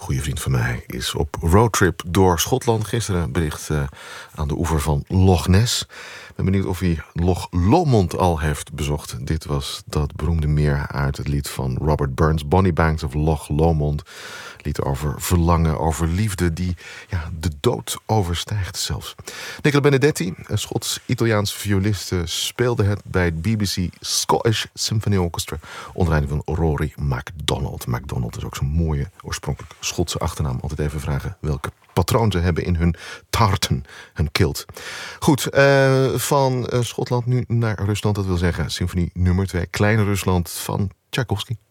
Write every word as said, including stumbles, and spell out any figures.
goede vriend van mij, is op roadtrip door Schotland. Gisteren bericht uh, aan de oever van Loch Ness. Ik ben benieuwd of hij Loch Lomond al heeft bezocht. Dit was dat beroemde meer uit het lied van Robert Burns, Bonnie Banks of Loch Lomond. Lied over verlangen, over liefde die ja, de dood overstijgt zelfs. Nicola Benedetti, een Schots-Italiaans violiste, speelde het bij het B B C Scottish Symphony Orchestra onder leiding van Rory MacDonald. MacDonald is ook zo'n mooie, oorspronkelijk Schotse achternaam. Altijd even vragen welke patroon ze hebben in hun tarten, hun kilt. Goed, uh, van uh, Schotland nu naar Rusland. Dat wil zeggen symfonie nummer twee, Kleine Rusland van Tchaikovsky.